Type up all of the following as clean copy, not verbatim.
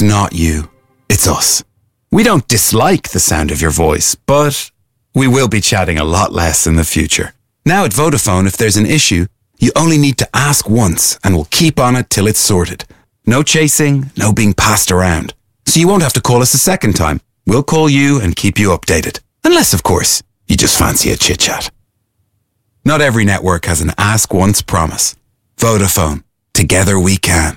not you, it's us. We don't dislike the sound of your voice, but we will be chatting a lot less in the future. Now at Vodafone, if there's an issue, you only need to ask once and we'll keep on it till it's sorted. No chasing, no being passed around. So you won't have to call us a second time. We'll call you and keep you updated. Unless, of course, you just fancy a chit-chat. Not every network has an ask once promise. Vodafone. Together we can.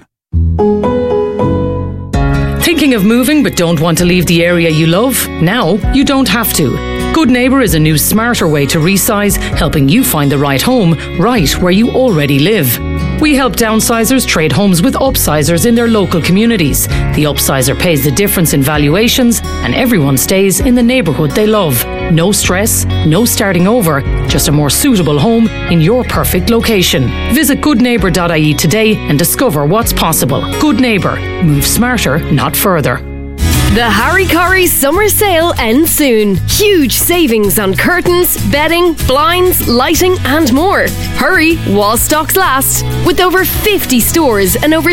Thinking of moving but don't want to leave the area you love? Now you don't have to. Good Neighbour is a new smarter way to resize, helping you find the right home right where you already live. We help downsizers trade homes with upsizers in their local communities. The upsizer pays the difference in valuations and everyone stays in the neighbourhood they love. No stress, no starting over, just a more suitable home in your perfect location. Visit goodneighbour.ie today and discover what's possible. Good Neighbour. Move smarter, not further. The Harry Corrie summer sale ends soon. Huge savings on curtains, bedding, blinds, lighting and more. Hurry while stocks last. With over 50 stores and over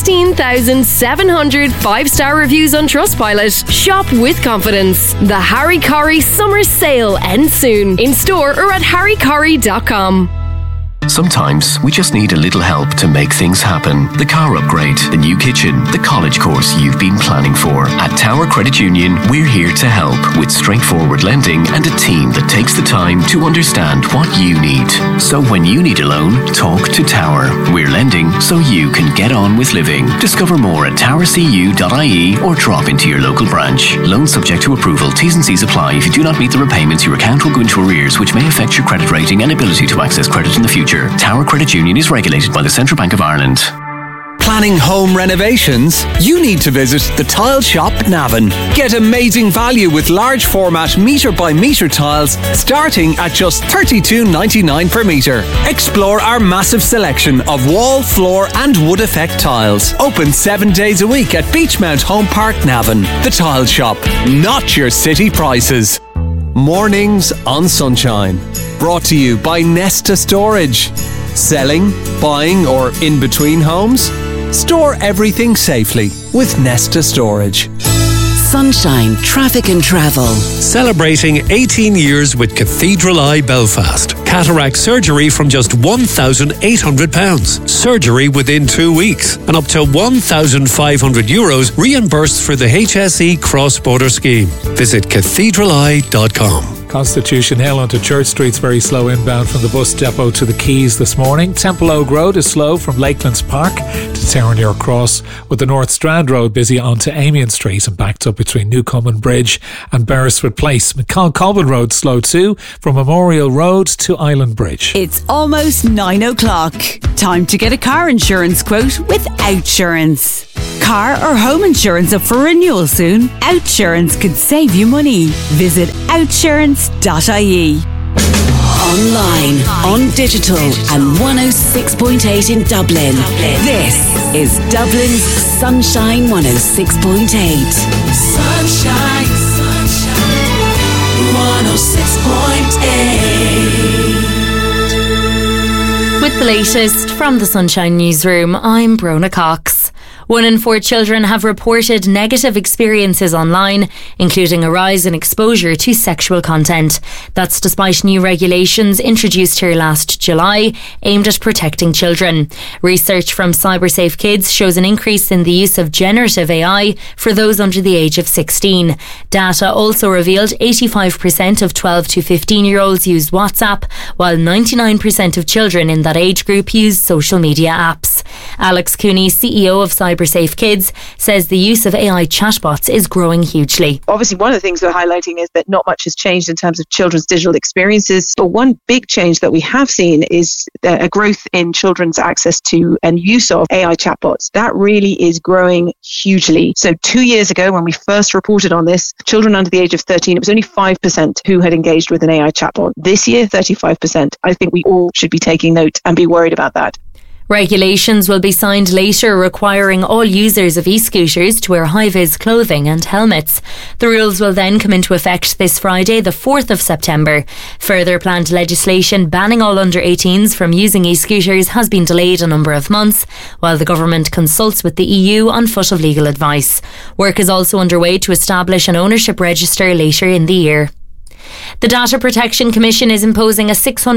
16,700 five-star reviews on Trustpilot, shop with confidence. The Harry Corrie summer sale ends soon. In store or at harrycorrie.com. Sometimes we just need a little help to make things happen. The car upgrade, the new kitchen, the college course you've been planning for. At Tower Credit Union, we're here to help with straightforward lending and a team that takes the time to understand what you need. So when you need a loan, talk to Tower. We're lending so you can get on with living. Discover more at towercu.ie or drop into your local branch. Loan subject to approval. T's and C's apply. If you do not meet the repayments, your account will go into arrears, which may affect your credit rating and ability to access credit in the future. Tower Credit Union is regulated by the Central Bank of Ireland. Planning home renovations? You need to visit the Tile Shop Navan. Get amazing value with large format metre by metre tiles starting at just $32.99 per metre. Explore our massive selection of wall, floor and wood effect tiles. Open 7 days a week at Beachmount Home Park, Navan. The Tile Shop, not your city prices. Mornings on Sunshine. Brought to you by Nesta Storage. Selling, buying or in between homes? Store everything safely with Nesta Storage. Sunshine Traffic and Travel. Celebrating 18 years with Cathedral Eye Belfast. Cataract surgery from just £1,800. Surgery within 2 weeks. And up to €1,500 reimbursed for the HSE cross-border scheme. Visit cathedraleye.com. Constitution Hill onto Church Street's very slow inbound from the bus depot to the Quays this morning. Temple Oak Road is slow from Lakelands Park to Towermuir Cross, with the North Strand Road busy onto Amiens Street and backed up between Newcomen Bridge and Beresford Place. McCall-Colvin Road slow too from Memorial Road to Island Bridge. It's almost 9 o'clock. Time to get a car insurance quote with Outsurance. Car or home insurance up for renewal soon? Outsurance could save you money. Visit outsurance.ie. Online, on digital and 106.8 in Dublin. This is Dublin's Sunshine 106.8. Sunshine, sunshine, 106.8. With the latest from the Sunshine Newsroom, I'm Brona Cox. 1 in 4 children have reported negative experiences online, including a rise in exposure to sexual content. That's despite new regulations introduced here last July, aimed at protecting children. Research from CyberSafe Kids shows an increase in the use of generative AI for those under the age of 16. Data also revealed 85% of 12 to 15-year-olds used WhatsApp, while 99% of children in that age group use social media apps. Alex Cooney, CEO of CyberSafe Kids, says the use of AI chatbots is growing hugely. Obviously, one of the things we're highlighting is that not much has changed in terms of children's digital experiences. But one big change that we have seen is a growth in children's access to and use of AI chatbots. That really is growing hugely. So 2 years ago, when we first reported on this, children under the age of 13, it was only 5% who had engaged with an AI chatbot. This year, 35%. I think we all should be taking note and be worried about that. Regulations will be signed later requiring all users of e-scooters to wear high-vis clothing and helmets. The rules will then come into effect this Friday, the 4th of September. Further planned legislation banning all under-18s from using e-scooters has been delayed a number of months, while the government consults with the EU on foot of legal advice. Work is also underway to establish an ownership register later in the year. The Data Protection Commission is imposing a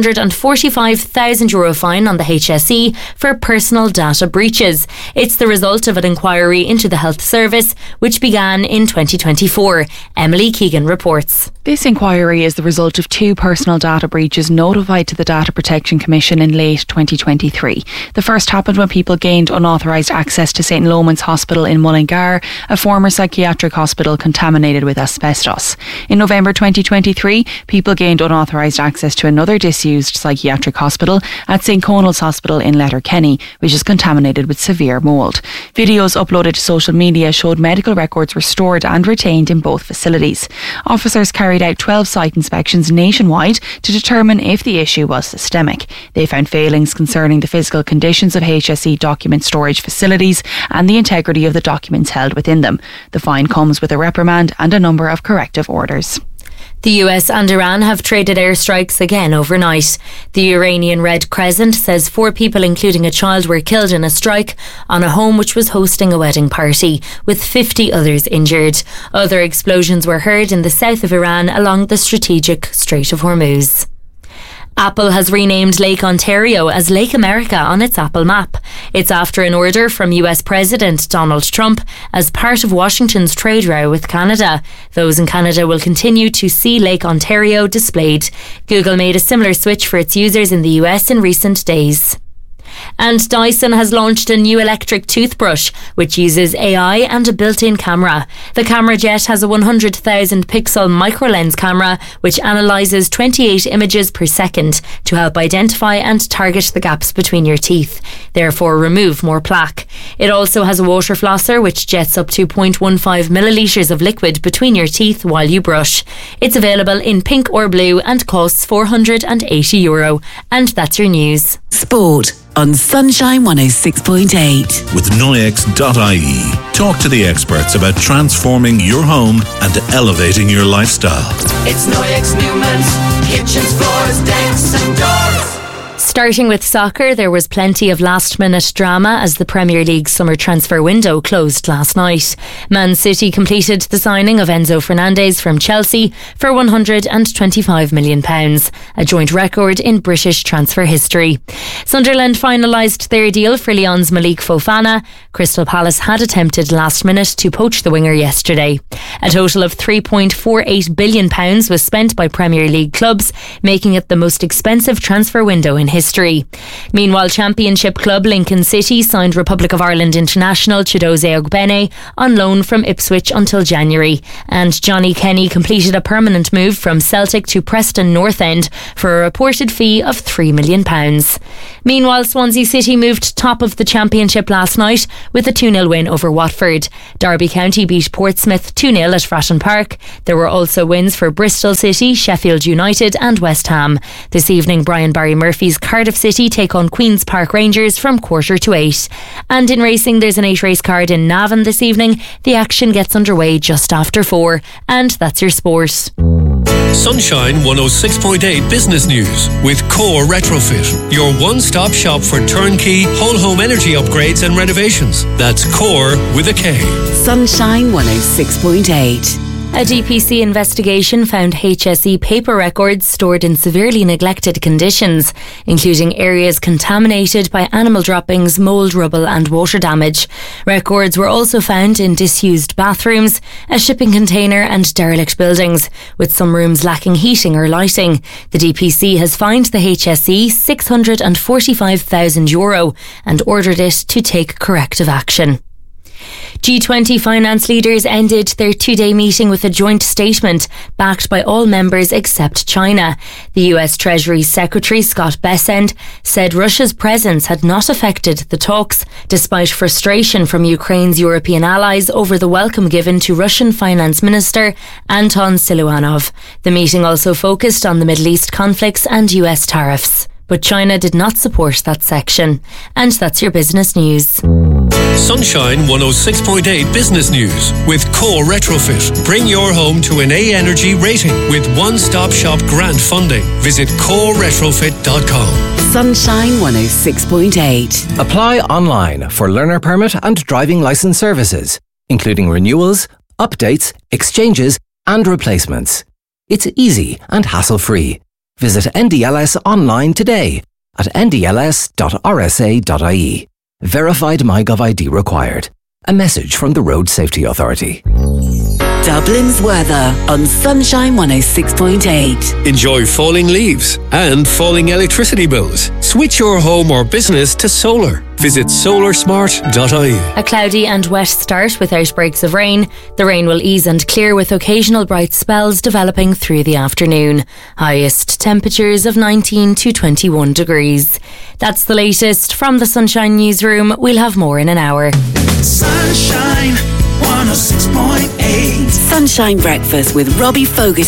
€645,000 fine on the HSE for personal data breaches. It's the result of an inquiry into the Health Service, which began in 2024. Emily Keegan reports. This inquiry is the result of 2 personal data breaches notified to the Data Protection Commission in late 2023. The first happened when people gained unauthorised access to St Loman's Hospital in Mullingar, a former psychiatric hospital contaminated with asbestos. In November 2023, people gained unauthorised access to another disused psychiatric hospital at St Conal's Hospital in Letterkenny, which is contaminated with severe mould. Videos uploaded to social media showed medical records were stored and retained in both facilities. Officers carried out 12 site inspections nationwide to determine if the issue was systemic. They found failings concerning the physical conditions of HSE document storage facilities and the integrity of the documents held within them. The fine comes with a reprimand and a number of corrective orders. The US and Iran have traded airstrikes again overnight. The Iranian Red Crescent says 4 people, including a child, were killed in a strike on a home which was hosting a wedding party, with 50 others injured. Other explosions were heard in the south of Iran along the strategic Strait of Hormuz. Apple has renamed Lake Ontario as Lake America on its Apple map. It's after an order from US President Donald Trump as part of Washington's trade row with Canada. Those in Canada will continue to see Lake Ontario displayed. Google made a similar switch for its users in the US in recent days. And Dyson has launched a new electric toothbrush which uses AI and a built-in camera. The Camera Jet has a 100,000 pixel microlens camera which analyses 28 images per second to help identify and target the gaps between your teeth, therefore remove more plaque. It also has a water flosser which jets up to 0.15 millilitres of liquid between your teeth while you brush. It's available in pink or blue and costs €480. And that's your news. Sport on Sunshine 106.8. With Noyex.ie. Talk to the experts about transforming your home and elevating your lifestyle. It's Noyex Newman's kitchens, floors, decks and doors. Starting with soccer, there was plenty of last-minute drama as the Premier League summer transfer window closed last night. Man City completed the signing of Enzo Fernandez from Chelsea for £125 million, a joint record in British transfer history. Sunderland finalised their deal for Lyon's Malik Fofana. Crystal Palace had attempted last minute to poach the winger yesterday. A total of £3.48 billion was spent by Premier League clubs, making it the most expensive transfer window in history. Meanwhile, Championship club Lincoln City signed Republic of Ireland international Chidozie Ogbene on loan from Ipswich until January, and Johnny Kenny completed a permanent move from Celtic to Preston North End for a reported fee of £3 million. Meanwhile, Swansea City moved top of the Championship last night with a 2-0 win over Watford. Derby County beat Portsmouth 2-0 at Fratton Park. There were also wins for Bristol City, Sheffield United and West Ham. This evening, Brian Barry Murphy's Cardiff City take on Queen's Park Rangers from 7:45. And in racing, there's an 8-race card in Navan this evening. The action gets underway just after 4. And that's your sport. Sunshine 106.8 Business News with Core Retrofit, your one-stop shop for turnkey whole home energy upgrades and renovations. That's Core with a K. Sunshine 106.8. A DPC investigation found HSE paper records stored in severely neglected conditions, including areas contaminated by animal droppings, mould, rubble and water damage. Records were also found in disused bathrooms, a shipping container and derelict buildings, with some rooms lacking heating or lighting. The DPC has fined the HSE €645,000 and ordered it to take corrective action. G20 finance leaders ended their 2-day meeting with a joint statement backed by all members except China. The US Treasury Secretary Scott Bessent said Russia's presence had not affected the talks, despite frustration from Ukraine's European allies over the welcome given to Russian Finance Minister Anton Siluanov. The meeting also focused on the Middle East conflicts and US tariffs. But China did not support that section. And that's your business news. Sunshine 106.8 Business News with Core Retrofit. Bring your home to an A Energy rating with one-stop shop grant funding. Visit coreretrofit.com. Sunshine 106.8. Apply online for learner permit and driving licence services, including renewals, updates, exchanges and replacements. It's easy and hassle-free. Visit NDLS online today at ndls.rsa.ie. Verified MyGov ID required. A message from the Road Safety Authority. Dublin's weather on Sunshine 106.8. Enjoy falling leaves and falling electricity bills. Switch your home or business to solar. Visit solarsmart.ie. A cloudy and wet start with outbreaks of rain. The rain will ease and clear with occasional bright spells developing through the afternoon. Highest temperatures of 19 to 21 degrees. That's the latest from the Sunshine Newsroom. We'll have more in an hour. Sunshine 106.8. Sunshine Breakfast with Robbie Fogarty.